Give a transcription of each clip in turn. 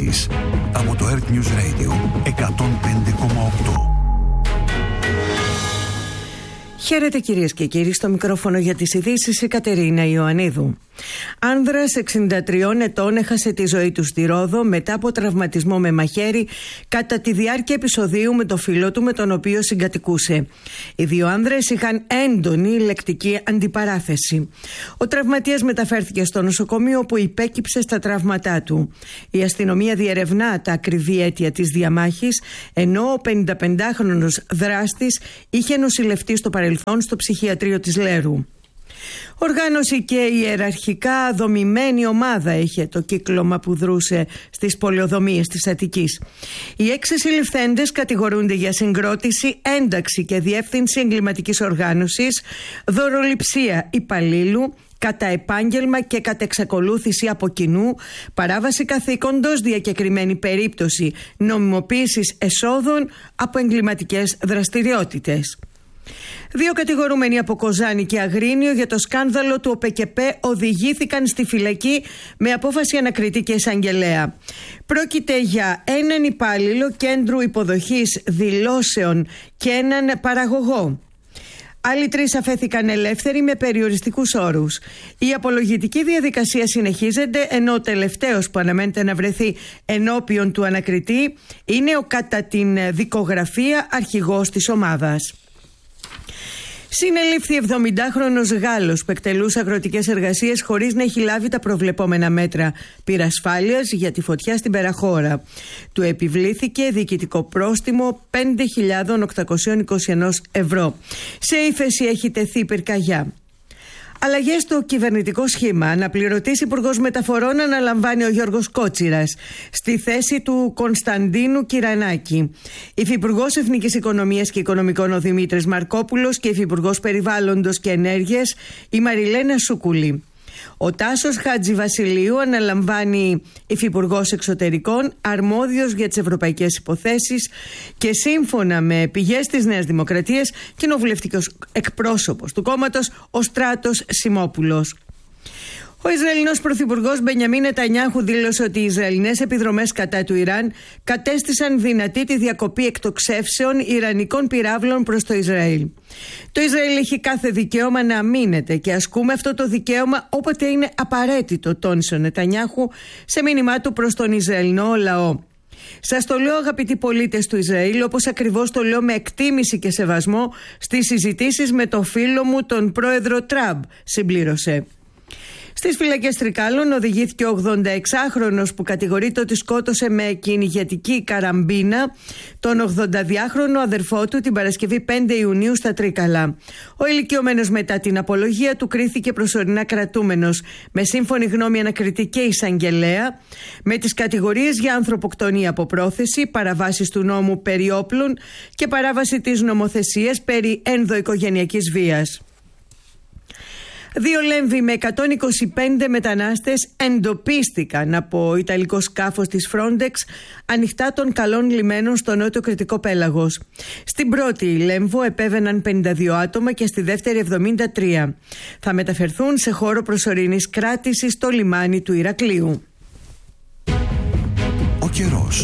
ειδήσεις από το Earth News Radio 105,8. Χαίρετε κυρίες και κύριοι, στο μικρόφωνο για τις ειδήσεις η Κατερίνα Ιωαννίδου. Άνδρας 63 ετών έχασε τη ζωή του στη Ρόδο μετά από τραυματισμό με μαχαίρι κατά τη διάρκεια επεισοδίου με το φίλο του με τον οποίο συγκατοικούσε. Οι δύο άνδρες είχαν έντονη λεκτική αντιπαράθεση. Ο τραυματίας μεταφέρθηκε στο νοσοκομείο όπου υπέκυψε στα τραύματά του. Η αστυνομία διερευνά τα ακριβή αίτια της διαμάχης, ενώ ο 55χρονος δράστης είχε νοσηλευτεί στο παρελθόν στο ψυχιατρίο της Λέρου. Οργάνωση και ιεραρχικά δομημένη ομάδα είχε το κύκλωμα που δρούσε στις πολεοδομίες της Αττικής. Οι 6 συλληφθέντες κατηγορούνται για συγκρότηση, ένταξη και διεύθυνση εγκληματικής οργάνωσης, δωροληψία υπαλλήλου, κατά επάγγελμα και κατά εξακολούθηση από κοινού, παράβαση καθήκοντος, διακεκριμένη περίπτωση νομιμοποίησης εσόδων από εγκληματικές δραστηριότητες. 2 κατηγορούμενοι από Κοζάνη και Αγρίνιο για το σκάνδαλο του ΟΠΕΚΕΠΕ οδηγήθηκαν στη φυλακή με απόφαση ανακριτή και εισαγγελέα. Πρόκειται για έναν υπάλληλο κέντρου υποδοχής δηλώσεων και έναν παραγωγό. Άλλοι 3 αφέθηκαν ελεύθεροι με περιοριστικούς όρους. Η απολογητική διαδικασία συνεχίζεται, ενώ ο τελευταίος που αναμένεται να βρεθεί ενώπιον του ανακριτή είναι ο κατά την δικογραφία αρχηγός της ομάδας. Συνελήφθη 70χρονος Γάλλος που εκτελούσε αγροτικές εργασίες χωρίς να έχει λάβει τα προβλεπόμενα μέτρα πυρασφάλειας για τη φωτιά στην Περαχώρα. Του επιβλήθηκε διοικητικό πρόστιμο 5.821 ευρώ. Σε ύφεση έχει τεθεί πυρκαγιά. Αλλαγές στο κυβερνητικό σχήμα. Αναπληρωτής Υπουργός Μεταφορών αναλαμβάνει ο Γιώργος Κότσιρας στη θέση του Κωνσταντίνου Κυρανάκη. Υφυπουργός Εθνικής Οικονομίας και Οικονομικών ο Δημήτρης Μαρκόπουλος και Υφυπουργός Περιβάλλοντος και Ενέργειας η Μαριλένα Σούκουλη. Ο Τάσος Χατζηβασιλείου αναλαμβάνει Υφυπουργός Εξωτερικών, αρμόδιος για τις ευρωπαϊκές υποθέσεις και σύμφωνα με πηγές της Νέας Δημοκρατίας κοινοβουλευτικός εκπρόσωπος του κόμματος ο Στράτος Σιμόπουλος. Ο Ισραηλινός Πρωθυπουργός Μπενιαμίν Νετανιάχου δήλωσε ότι οι Ισραηλινές επιδρομές κατά του Ιράν κατέστησαν δυνατή τη διακοπή εκτοξεύσεων ιρανικών πυράβλων προς το Ισραήλ. Το Ισραήλ έχει κάθε δικαίωμα να αμήνεται και ασκούμε αυτό το δικαίωμα όποτε είναι απαραίτητο, τόνισε ο Νετανιάχου σε μήνυμά του προς τον Ισραηλινό λαό. Σας το λέω αγαπητοί πολίτες του Ισραήλ, όπως ακριβώς το λέω με εκτίμηση και σεβασμό στις συζητήσεις με τον φίλο μου τον πρόεδρο Τραμπ, συμπλήρωσε. Στις φυλακές Τρικάλων οδηγήθηκε ο 86χρονος που κατηγορείται ότι σκότωσε με κυνηγετική καραμπίνα τον 82χρονο αδερφό του την Παρασκευή 5 Ιουνίου στα Τρίκαλα. Ο ηλικιωμένος μετά την απολογία του κρίθηκε προσωρινά κρατούμενος με σύμφωνη γνώμη ανακριτή και εισαγγελέα με τις κατηγορίες για ανθρωποκτονία από πρόθεση, παραβάσεις του νόμου περί όπλων και παράβαση της νομοθεσίας περί ενδοοικογενειακής βίας. 2 Λέμβοι με 125 μετανάστες εντοπίστηκαν από ιταλικό σκάφος της Frontex ανοιχτά των καλών λιμένων στο νότιο Κρητικό πέλαγος. Στην πρώτη Λέμβο επέβαιναν 52 άτομα και στη δεύτερη 73. Θα μεταφερθούν σε χώρο προσωρινής κράτησης στο λιμάνι του Ηρακλείου. Ο καιρός.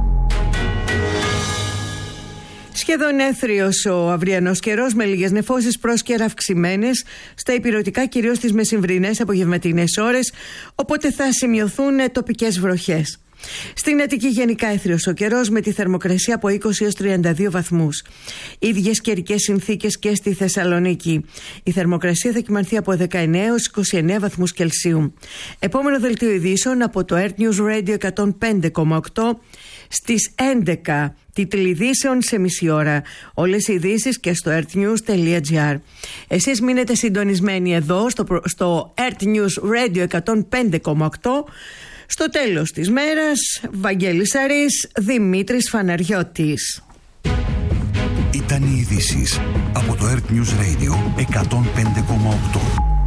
Σχεδόν έθριος ο αυριανός καιρός με λίγες νεφώσεις πρόσκαιρα αυξημένες στα ηπειρωτικά, κυρίως στις μεσημβρινές απογευματινές ώρες, οπότε θα σημειωθούν τοπικές βροχές. Στην Αττική γενικά έθριος ο καιρός με τη θερμοκρασία από 20 έως 32 βαθμούς. Ίδιες καιρικές συνθήκες και στη Θεσσαλονίκη. Η θερμοκρασία θα κυμανθεί από 19 έως 29 βαθμούς Κελσίου. Επόμενο δελτίο ειδήσεων από το Earth News Radio 105,8 στις 11. Τίτλοι ειδήσεων σε μισή ώρα. Όλες οι ειδήσεις και στο earthnews.gr. Εσείς μείνετε συντονισμένοι εδώ στο Earth News Radio 105,8. Στο τέλος της μέρας, Βαγγέλης Αρής, Δημήτρης Φαναριώτης. Ήταν οι ειδήσεις από το Earth News Radio 105,8.